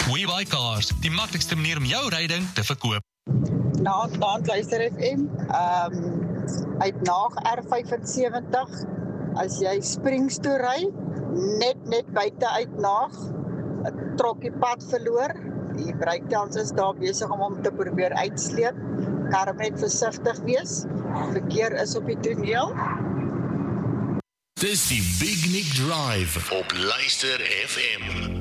WeBuyCars, die maklikste manier om jou ryding te verkoop. Naand luister FM, uit Naag R75, as jy Springs toe ry, net buite uit Naag, 'n trokkie pad verloor, die breakdowns is daar besig om te probeer uitsleep, kan net versigtig wees, verkeer is op die toneel. Dis die Big Nick Drive op Luister FM.